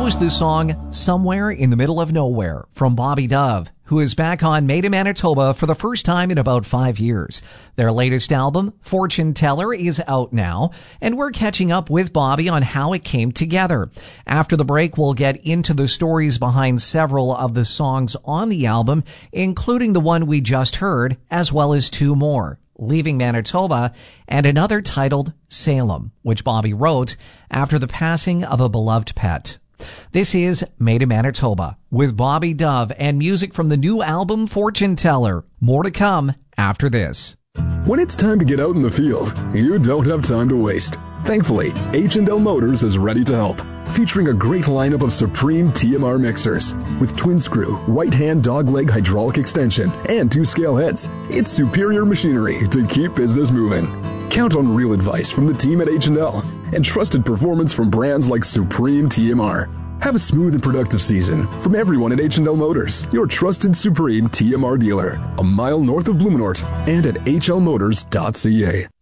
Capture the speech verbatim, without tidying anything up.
was the song Somewhere in the Middle of Nowhere from Bobby Dove, who is back on Made in Manitoba for the first time in about five years. Their latest album, Fortune Teller, is out now, and we're catching up with Bobby on how it came together. After the break, we'll get into the stories behind several of the songs on the album, including the one we just heard, as well as two more, Leaving Manitoba and another titled Salem, which Bobby wrote after the passing of a beloved pet. This is Made in Manitoba with Bobby Dove and music from the new album Fortune Teller. More to come after this. When it's time to get out in the field, you don't have time to waste. Thankfully, H and L Motors is ready to help, featuring a great lineup of Supreme T M R mixers with twin screw, right-hand dogleg hydraulic extension, and two scale heads. It's superior machinery to keep business moving. Count on real advice from the team at H and L and trusted performance from brands like Supreme T M R. Have a smooth and productive season from everyone at H and L Motors, your trusted Supreme T M R dealer, a mile north of Blumenort and at h l motors dot c a.